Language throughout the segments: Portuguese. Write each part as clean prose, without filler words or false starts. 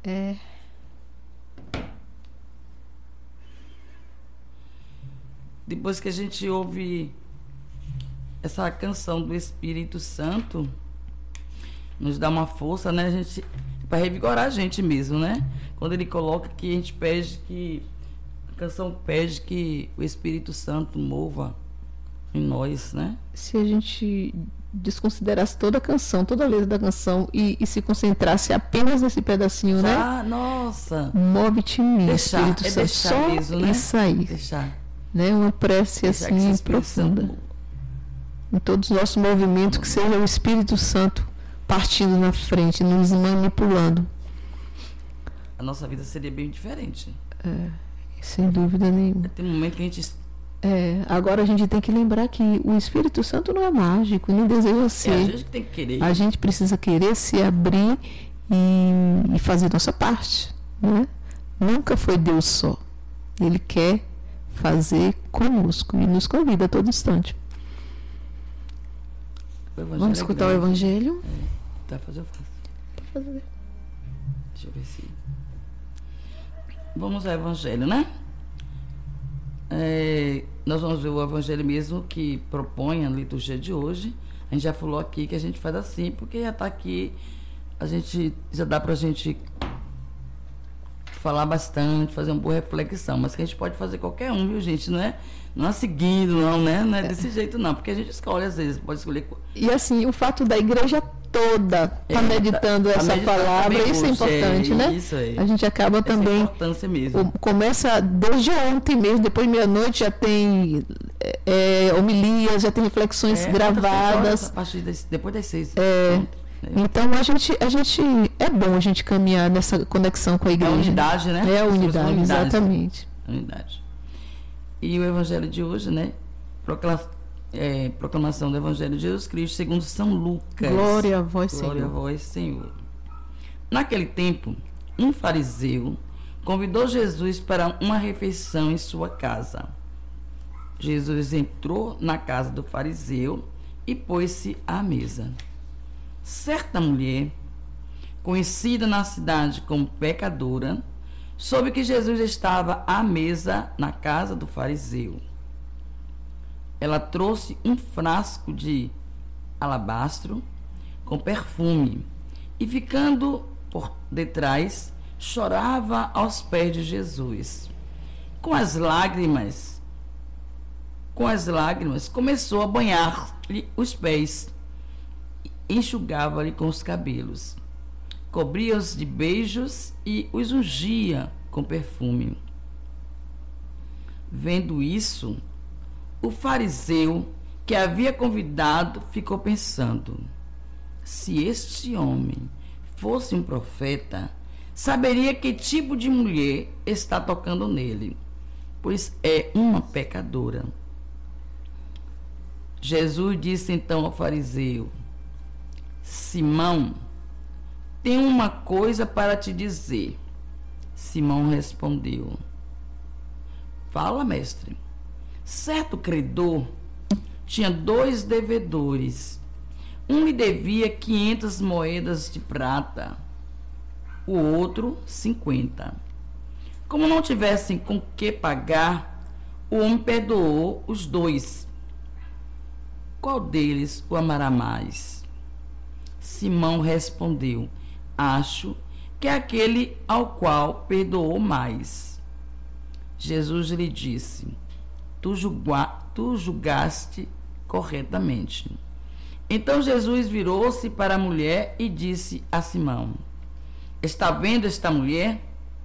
É, Depois que a gente ouve essa canção do Espírito Santo, nos dá uma força, né? A gente, para revigorar a gente mesmo, né? Quando ele coloca que a gente pede que a canção pede que o Espírito Santo mova em nós, né? se a gente desconsiderasse toda a canção, toda a letra da canção e se concentrasse apenas nesse pedacinho, né? Ah, nossa! Move-te em mim, Deixar, Espírito é Santo. deixar Só mesmo, né? isso aí, Deixar. né? Uma prece Deixar que esse assim Espírito Santo profunda. mova. Em todos os nossos movimentos, que seja o Espírito Santo partindo na frente, nos manipulando. A nossa vida seria bem diferente. Sem dúvida nenhuma. Tem um momento que a gente Agora a gente tem que lembrar que o Espírito Santo não é mágico, nem deseja é a ser. gente que tem que querer. A gente precisa querer se abrir e fazer nossa parte, né? Nunca foi Deus só. Ele quer fazer conosco e nos convida a todo instante. O evangelho Vamos é escutar o grande. Evangelho? Tá, fazer eu faço. Deixa eu ver se. Vamos ao Evangelho, né? Nós vamos ver o Evangelho mesmo que propõe a liturgia de hoje. A gente já falou aqui que a gente faz assim, porque já está aqui, a gente já dá para a gente falar bastante, fazer uma boa reflexão, mas que a gente pode fazer qualquer um, viu, gente? Não é seguindo, não, né? Não é desse jeito, não, porque a gente escolhe às vezes, pode escolher. E assim, o fato da igreja toda tá meditando tá essa meditando palavra, também isso é hoje, importante, né? Isso aí. A gente acaba Essa também. importância mesmo. Começa desde ontem mesmo, depois de meia-noite já tem homilias, já tem reflexões gravadas. A partir depois das 6. Então a gente é bom a gente caminhar nessa conexão com a É igreja. a unidade, né? É a Somos unidade, exatamente. Unidade. E o Evangelho de hoje, né? Proclamação do Evangelho de Jesus Cristo segundo São Lucas. Glória a vós, Senhor. Glória a vós, Senhor. Naquele tempo, um fariseu convidou Jesus para uma refeição em sua casa. Jesus entrou na casa do fariseu e pôs-se à mesa. Certa mulher, conhecida na cidade como pecadora, soube que Jesus estava à mesa na casa do fariseu. Ela trouxe um frasco de alabastro com perfume e, ficando por detrás, chorava aos pés de Jesus. Com as lágrimas, começou a banhar-lhe os pés, enxugava-lhe com os cabelos, cobria-os de beijos e os ungia com perfume. Vendo isso, o fariseu que havia convidado ficou pensando: se este homem fosse um profeta, saberia que tipo de mulher está tocando nele, pois é uma pecadora. Jesus disse então ao fariseu: Simão, tenho uma coisa para te dizer. Simão respondeu: fala, mestre. Certo credor tinha 2 devedores. Um lhe devia 500 moedas de prata, o outro 50. Como não tivessem com que pagar, o homem perdoou os 2. Qual deles o amará mais? Simão respondeu: acho que é aquele ao qual perdoou mais. Jesus lhe disse: tu julgaste corretamente. Então Jesus virou-se para a mulher e disse a Simão: está vendo esta mulher?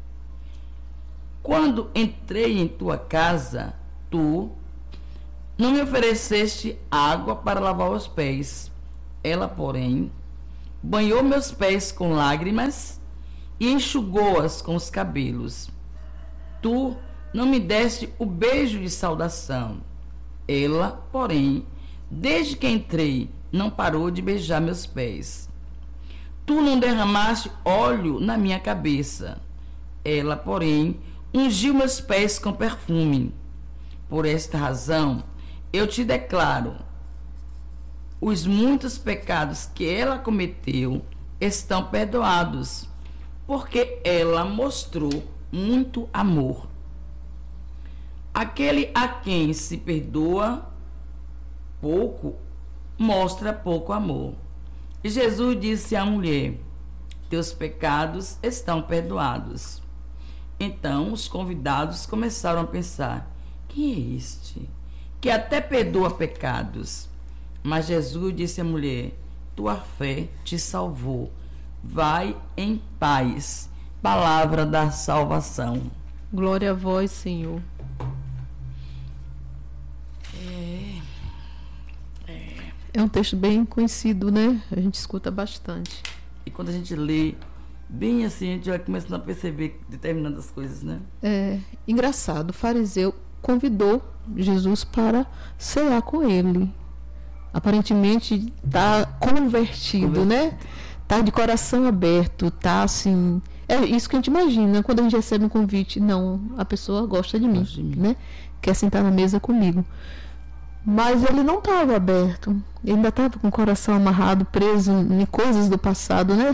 Quando entrei em tua casa, tu não me ofereceste água para lavar os pés. Ela, porém, banhou meus pés com lágrimas e enxugou-as com os cabelos. Tu não me deste o beijo de saudação. Ela, porém, desde que entrei, não parou de beijar meus pés. Tu não derramaste óleo na minha cabeça. Ela, porém, ungiu meus pés com perfume. Por esta razão, eu te declaro: os muitos pecados que ela cometeu estão perdoados, porque ela mostrou muito amor. Aquele a quem se perdoa pouco, mostra pouco amor. E Jesus disse à mulher: teus pecados estão perdoados. Então os convidados começaram a pensar: quem é este que até perdoa pecados? Mas Jesus disse à mulher: tua fé te salvou. Vai em paz. Palavra da salvação. Glória a vós, Senhor. É um texto bem conhecido, né? A gente escuta bastante. E quando a gente lê bem assim, a gente vai começando a perceber determinadas coisas, né? É engraçado, o fariseu convidou Jesus para cear com ele. Aparentemente está convertido, né? Está de coração aberto, está assim... É isso que a gente imagina quando a gente recebe um convite. Não, a pessoa gosta de mim, né? Quer sentar na mesa comigo. Mas ele não estava aberto. Ele ainda estava com o coração amarrado, preso em coisas do passado, né?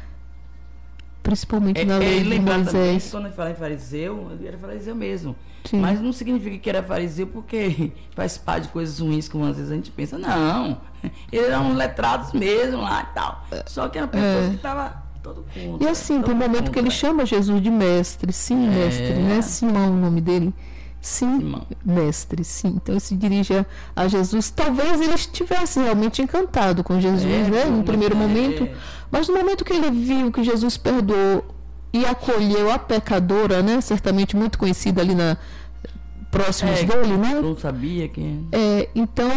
Principalmente na lei de Moisés. Também, quando ele fala em fariseu, ele era fariseu mesmo. Sim. Mas não significa que era fariseu porque faz parte de coisas ruins, como às vezes a gente pensa. Não, eles eram letrados mesmo lá e tal. Só que eram pessoas que estavam todo contra. E assim, tem um momento que ele chama Jesus de mestre. Sim, mestre, né? Simão, o nome dele. Sim, Simão. Mestre, sim. Então ele se dirige a Jesus. Talvez ele estivesse realmente encantado com Jesus, né? No primeiro momento. Mas no momento que ele viu que Jesus perdoou e acolheu a pecadora, né? Certamente muito conhecida ali próximos dele, né? Não sabia quem. Então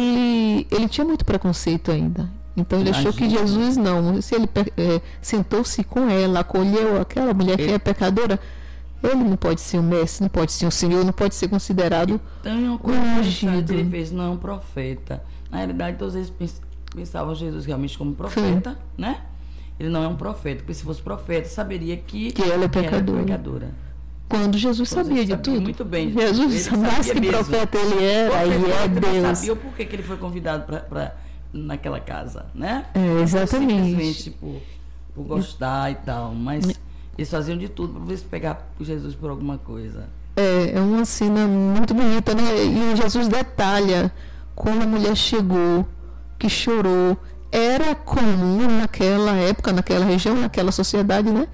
ele tinha muito preconceito ainda. Então ele achou que Jesus não. Se ele sentou-se com ela, acolheu aquela mulher que é pecadora, ele não pode ser um mestre, não pode ser um senhor, não pode ser considerado ungido. Ele fez não profeta. Na realidade, todos eles pensavam Jesus realmente como profeta, né? Ele não é um profeta, porque se fosse profeta, saberia que ela é pecadora. Quando Jesus sabia de tudo. Muito bem. Jesus, mais que profeta ele era, e é Deus. Ele sabia por que ele foi convidado para naquela casa, né? Exatamente. Simplesmente por gostar e tal, mas eles faziam de tudo para ver se pegar Jesus por alguma coisa. É uma cena muito bonita, né? E Jesus detalha como a mulher chegou, que chorou. Era comum naquela época, naquela região, naquela sociedade, né?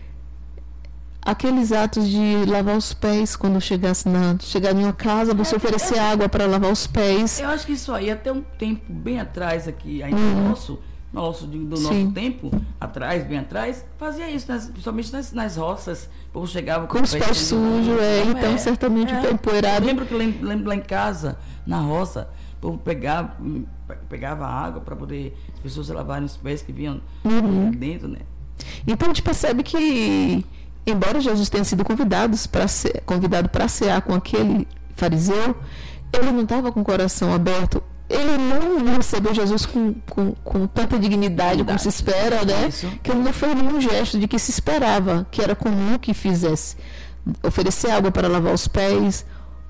Aqueles atos de lavar os pés quando chegar em uma casa, você oferecer água para lavar os pés. Eu acho que isso aí até um tempo bem atrás aqui, ainda do nosso tempo, bem atrás, fazia isso, principalmente nas roças. O povo chegava com os pés sujos, então certamente empoeirado. Lembro lá em casa, na roça, o povo pegava água para poder as pessoas lavarem os pés que vinham dentro, né? Então a gente percebe que, embora Jesus tenha sido convidado para cear com aquele fariseu, ele não estava com o coração aberto. Ele não recebeu Jesus com tanta dignidade como se espera, né? Que ele não fez nenhum gesto de que se esperava, que era comum que fizesse. Oferecer água para lavar os pés,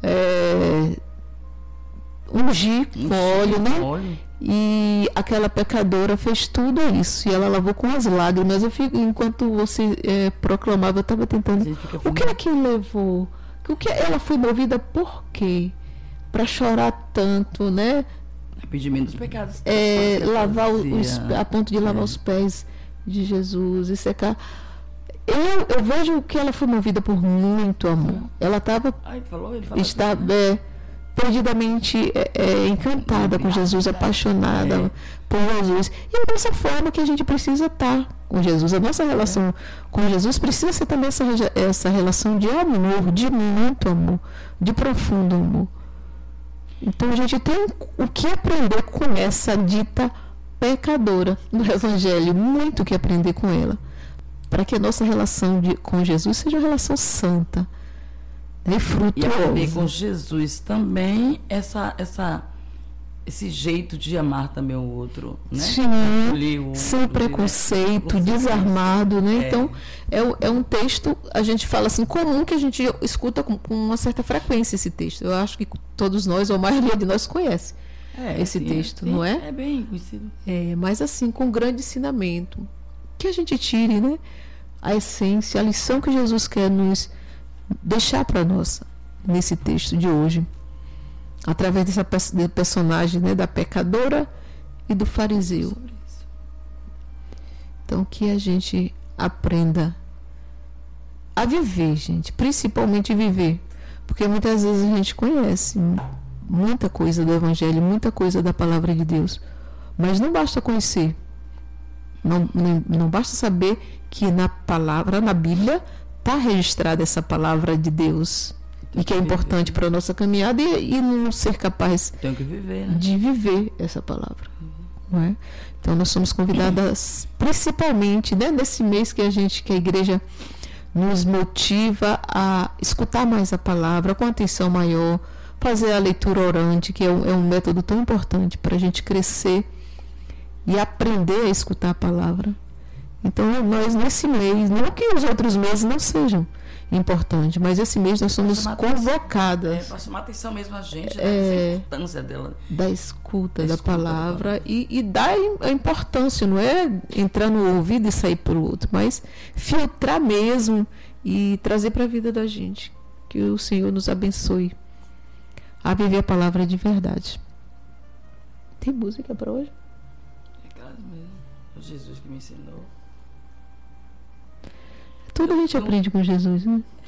ungir com óleo, né? E aquela pecadora fez tudo isso. E ela lavou com as lágrimas. Enquanto você proclamava, eu estava tentando. O que é que levou? Ela foi movida por quê? Para chorar tanto, né? Arrependimento dos pecados. Lavar a ponto de lavar os pés de Jesus e secar. Eu vejo que ela foi movida por muito amor. Ela estava perdidamente encantada com Jesus, apaixonada por Jesus. E é dessa forma que a gente precisa estar com Jesus. A nossa relação com Jesus precisa ser também essa relação de amor, de muito amor, de profundo amor. Então a gente tem o que aprender com essa dita pecadora do Evangelho, muito o que aprender com ela, para que a nossa relação com Jesus seja uma relação santa e frutuosa. E aprender com Jesus também esse jeito de amar também o outro, né? Sim, sem preconceito, desarmado, né? Então, é um texto, a gente fala assim, comum, que a gente escuta com uma certa frequência esse texto. Eu acho que todos nós, ou a maioria de nós, conhece esse texto, não é? É bem conhecido. Mas assim, com grande ensinamento. Que a gente tire, né? a essência, a lição que Jesus quer nos deixar para nós nesse texto de hoje, através dessa personagem, né, da pecadora e do fariseu. Então, que a gente aprenda a viver, gente, principalmente viver, porque muitas vezes a gente conhece muita coisa do Evangelho, muita coisa da palavra de Deus, mas não basta conhecer, não basta saber que na palavra, na Bíblia, está registrada essa palavra de Deus e que é importante para a nossa caminhada e não ser capaz de viver essa palavra. Não é? Então nós somos convidadas principalmente, né, nesse mês que a igreja nos motiva a escutar mais a palavra com atenção maior, fazer a leitura orante, que é um método tão importante para a gente crescer e aprender a escutar a palavra. Então nós nesse mês, não que os outros meses não sejam importantes, mas esse mês nós somos convocadas para chamar atenção mesmo a gente, né, a importância dela, da escuta da palavra e dar a importância, não é entrar no ouvido e sair pelo outro, mas filtrar mesmo e trazer para a vida da gente. Que o Senhor nos abençoe a viver a palavra de verdade. Tem música para hoje? É aquela mesmo, o Jesus que me ensinou. Tudo a gente aprende com Jesus, né?